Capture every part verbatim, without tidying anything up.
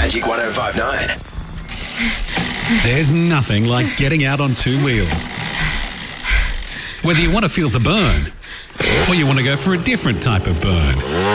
Magic one oh five point nine. There's nothing like getting out on two wheels. Whether you want to feel the burn or you want to go for a different type of burn.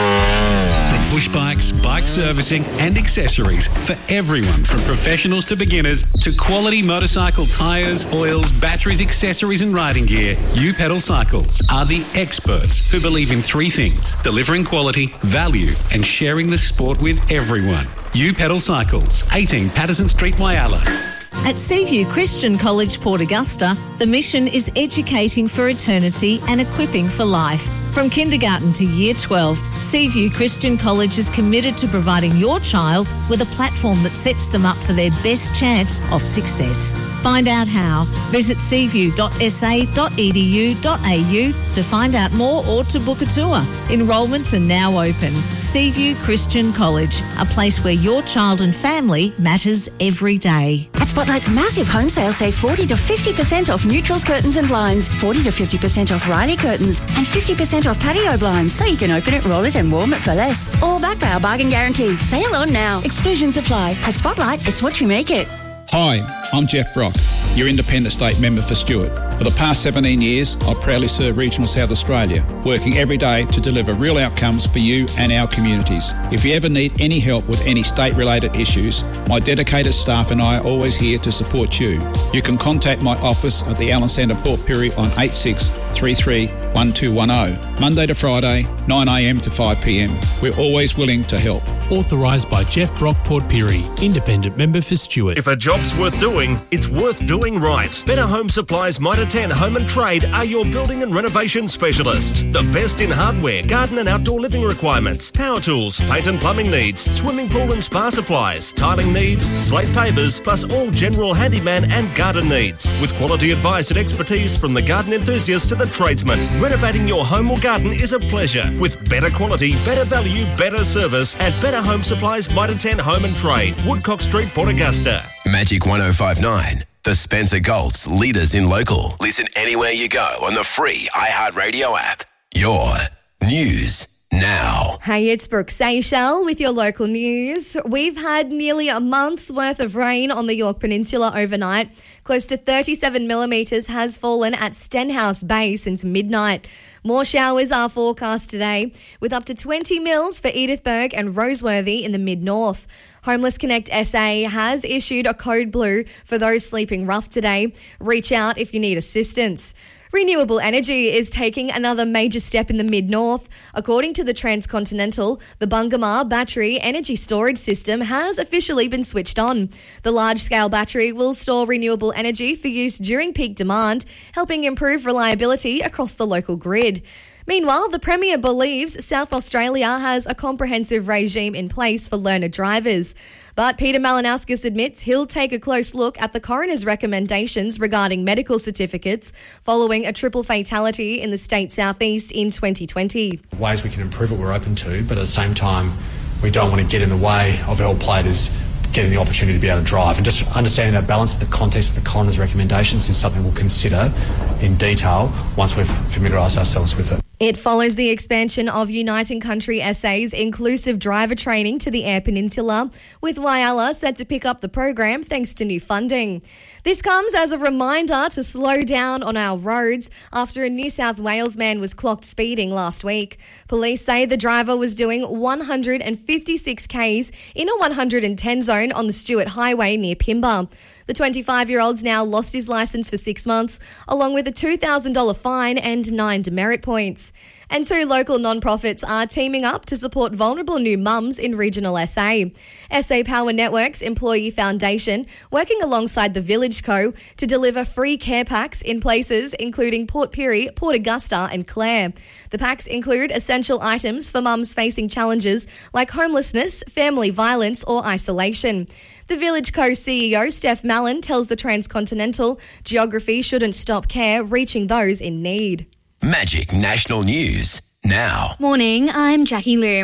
From push bikes, bike servicing and accessories for everyone from professionals to beginners to quality motorcycle tyres, oils, batteries, accessories and riding gear, U-Pedal Cycles are the experts who believe in three things: delivering quality, value and sharing the sport with everyone. U-Pedal Cycles, eighteen Patterson Street, Whyalla. At Seaview Christian College, Port Augusta, the mission is educating for eternity and equipping for life. From kindergarten to year twelve, Seaview Christian College is committed to providing your child with a platform that sets them up for their best chance of success. Find out how. Visit seaview dot s a dot e d u dot a u to find out more or to book a tour. Enrolments are now open. Seaview Christian College, a place where your child and family matters every day. At Spotlight's massive home sale, save forty to fifty percent off neutrals, curtains and blinds, forty to fifty percent off Riley curtains and fifty percent off patio blinds, so you can open it, roll it and warm it for less. All backed by our bargain guarantee. Sale on now. Exclusions apply. At Spotlight, it's what you make it. Hi, I'm Jeff Brock, your Independent State Member for Stewart. For the past seventeen years, I've proudly served Regional South Australia, working every day to deliver real outcomes for you and our communities. If you ever need any help with any state-related issues, my dedicated staff and I are always here to support you. You can contact my office at the Allen Centre, Port Pirie on eight six three three one two one zero, Monday to Friday, nine a m to five p m. We're always willing to help. Authorised by Jeff Brock, Port Pirie, Independent Member for Stewart. If a job's worth doing, it's worth doing right. Better Home Supplies Mitre ten Home and Trade are your building and renovation specialists. The best in hardware, garden and outdoor living requirements, power tools, paint and plumbing needs, swimming pool and spa supplies, tiling needs, slate pavers, plus all general handyman and garden needs. With quality advice and expertise from the garden enthusiast to the tradesman, renovating your home or garden is a pleasure. With better quality, better value, better service at Better Home Supplies Mitre ten Home and Trade, Woodcock Street, Port Augusta. Magic one oh five point nine. The Spencer Golf's leaders in local. Listen anywhere you go on the free iHeartRadio app. Your news now. Hey, it's Brooke Seychelles with your local news. We've had nearly a month's worth of rain on the Yorke Peninsula overnight. Close to thirty-seven millimetres has fallen at Stenhouse Bay since midnight. More showers are forecast today, with up to twenty mils for Edithburgh and Roseworthy in the mid-north. Homeless Connect S A has issued a code blue for those sleeping rough today. Reach out if you need assistance. Renewable energy is taking another major step in the mid-north. According to the Transcontinental, the Bungamar Battery Energy Storage System has officially been switched on. The large-scale battery will store renewable energy for use during peak demand, helping improve reliability across the local grid. Meanwhile, the Premier believes South Australia has a comprehensive regime in place for learner drivers. But Peter Malinauskas admits he'll take a close look at the coroner's recommendations regarding medical certificates following a triple fatality in the state southeast in twenty twenty. Ways we can improve it we're open to, but at the same time we don't want to get in the way of L players getting the opportunity to be able to drive. And just understanding that balance in the context of the coroner's recommendations is something we'll consider in detail once we've familiarised ourselves with it. It follows the expansion of Uniting Country S A's inclusive driver training to the Eyre Peninsula, with Whyalla set to pick up the program thanks to new funding. This comes as a reminder to slow down on our roads after a New South Wales man was clocked speeding last week. Police say the driver was doing one hundred fifty-six kays in a one hundred ten zone on the Stewart Highway near Pimba. The twenty-five-year-old's now lost his licence for six months, along with a two thousand dollars fine and nine demerit points. And two local non-profits are teaming up to support vulnerable new mums in regional S A. S A Power Networks Employee Foundation, working alongside the Village Co to deliver free care packs in places including Port Pirie, Port Augusta and Clare. The packs include essential items for mums facing challenges like homelessness, family violence or isolation. The Village Co C E O, Steph Mallon, tells the Transcontinental geography shouldn't stop care reaching those in need. Magic National News now. Morning, I'm Jackie Loom.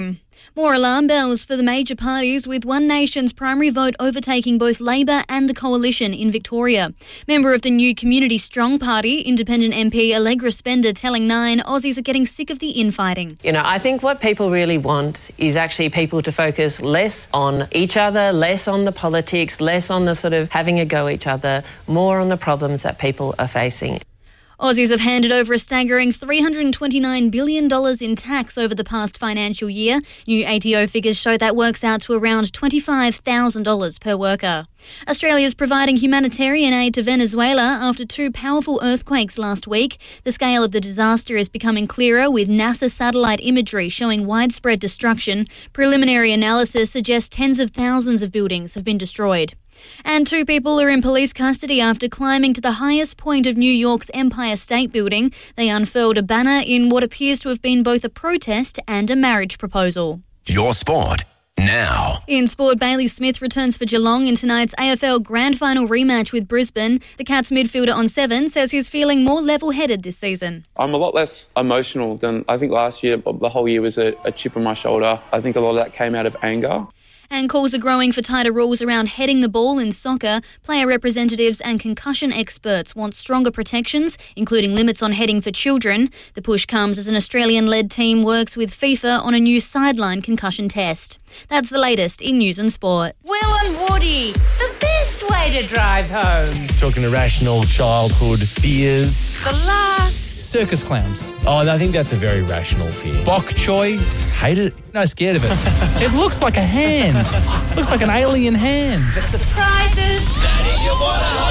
More alarm bells for the major parties, with One Nation's primary vote overtaking both Labor and the Coalition in Victoria. Member of the new Community Strong Party, Independent M P Allegra Spender telling Nine Aussies are getting sick of the infighting. You know, I think what people really want is actually people to focus less on each other, less on the politics, less on the sort of having a go at each other, more on the problems that people are facing. Aussies have handed over a staggering three hundred twenty-nine billion dollars in tax over the past financial year. New A T O figures show that works out to around twenty-five thousand dollars per worker. Australia is providing humanitarian aid to Venezuela after two powerful earthquakes last week. The scale of the disaster is becoming clearer, with NASA satellite imagery showing widespread destruction. Preliminary analysis suggests tens of thousands of buildings have been destroyed. And two people are in police custody after climbing to the highest point of New York's Empire State Building. They unfurled a banner in what appears to have been both a protest and a marriage proposal. Your sport now. In sport, Bailey Smith returns for Geelong in tonight's A F L Grand Final rematch with Brisbane. The Cats midfielder on seven says he's feeling more level-headed this season. I'm a lot less emotional than I think last year. The whole year was a, a chip on my shoulder. I think a lot of that came out of anger. And calls are growing for tighter rules around heading the ball in soccer. Player representatives and concussion experts want stronger protections, including limits on heading for children. The push comes as an Australian-led team works with FIFA on a new sideline concussion test. That's the latest in news and sport. Will and Woody, the best way to drive home. Talking irrational childhood fears. The laughs. Circus clowns. Oh, I think that's a very rational fear. Bok choy. Hate it. No, scared of it. It looks like a hand. Looks like an alien hand. The surprises. Daddy, you want a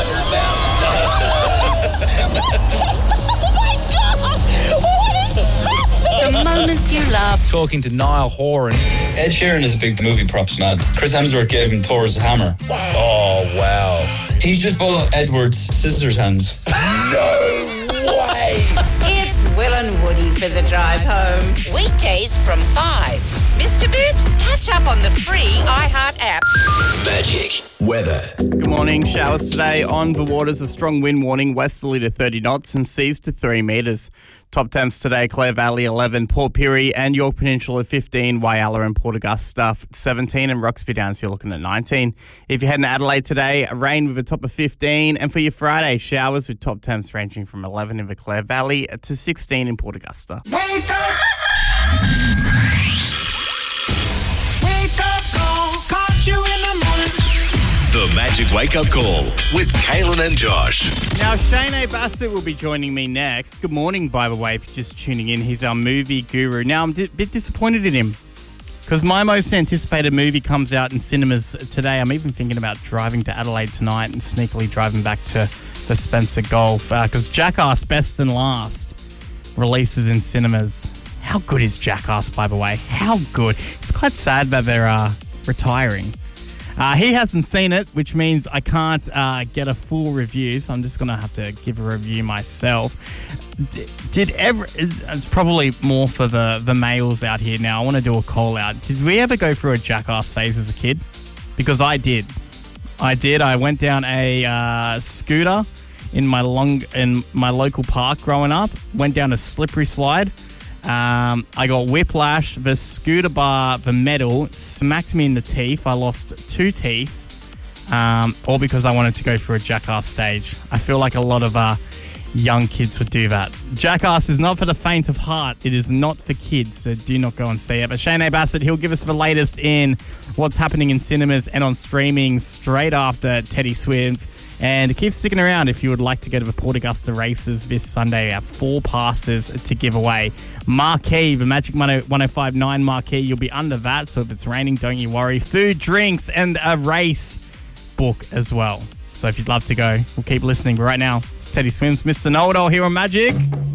hundred oh my God! What is happening? The moments you love. Talking to Niall Horan. Ed Sheeran is a big movie props nut. Chris Hemsworth gave him Thor's hammer. Wow. Oh, wow. He's just bought Edward's scissors hands. No way. It's Will and Woody for the drive home. Weekdays from five. Mister Boot, catch up on the free iHeart app. Magic weather. Good morning. Showers today on the waters. A strong wind warning, westerly to thirty knots and seas to three metres. Top temps today, Clare Valley eleven, Port Pirie and York Peninsula fifteen, Whyalla and Port Augusta seventeen, and Roxby Downs you're looking at nineteen. If you're heading to Adelaide today, rain with a top of fifteen, and for your Friday, showers with top temps ranging from eleven in the Clare Valley to sixteen in Port Augusta. Wake up! Wake up call, caught you in the morning. The Magic Wake Up Call with Kaylin and Josh. Now, Shane A. Bassett will be joining me next. Good morning, by the way, if you're just tuning in. He's our movie guru. Now, I'm a di- bit disappointed in him because my most anticipated movie comes out in cinemas today. I'm even thinking about driving to Adelaide tonight and sneakily driving back to the Spencer Gulf because uh, Jackass Best and Last releases in cinemas. How good is Jackass, by the way? How good. It's quite sad that they're uh, retiring. Uh, he hasn't seen it, which means I can't uh, get a full review, so I'm just going to have to give a review myself. D- did ever... It's, it's probably more for the, the males out here now. I want to do a call out. Did we ever go through a Jackass phase as a kid? Because I did. I did. I went down a uh, scooter in my long in my local park growing up. Went down a slippery slide. Um, I got whiplash. The scooter bar, the metal, smacked me in the teeth. I lost two teeth, um, all because I wanted to go through a Jackass stage. I feel like a lot of uh, young kids would do that. Jackass is not for the faint of heart. It is not for kids, so do not go and see it. But Shane A. Bassett, he'll give us the latest in what's happening in cinemas and on streaming straight after Teddy Swift. And keep sticking around if you would like to go to the Port Augusta races this Sunday. We have four passes to give away. Marquee, the Magic one oh five point nine Marquee, you'll be under that. So if it's raining, don't you worry. Food, drinks, and a race book as well. So if you'd love to go, we'll keep listening. But right now, it's Teddy Swims, Mister Know-It-All here on Magic.